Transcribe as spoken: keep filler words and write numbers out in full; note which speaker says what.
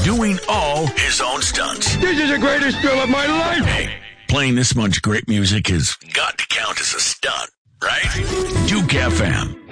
Speaker 1: doing all his own stunts.
Speaker 2: This is the greatest thrill of my life.
Speaker 1: Hey, playing this much great music has got to count as a stunt, right? Duke F M.